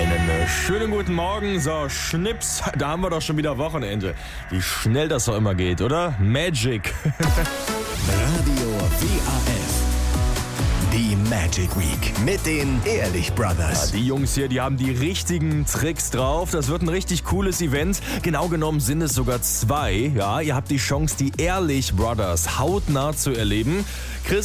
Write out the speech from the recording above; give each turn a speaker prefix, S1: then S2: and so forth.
S1: Einen schönen guten Morgen. So, Schnips, da haben wir doch schon wieder Wochenende. Wie schnell das doch immer geht, oder? Magic.
S2: Radio WAF. Die Magic Week mit den Ehrlich Brothers.
S1: Die Jungs hier, die haben die richtigen Tricks drauf. Das wird ein richtig cooles Event. Genau genommen sind es sogar 2. Ja, ihr habt die Chance, die Ehrlich Brothers hautnah zu erleben. Chris